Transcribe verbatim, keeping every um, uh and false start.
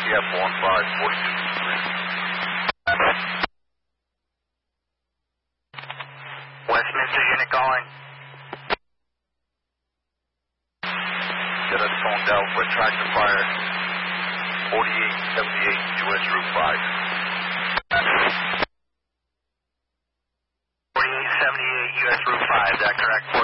F one five forty-two three. Westminster unit calling. Get us phoned out for tractor fire. forty-eight seventy-eight U S Route five. forty-eight seventy-eight U S Route five, is that correct?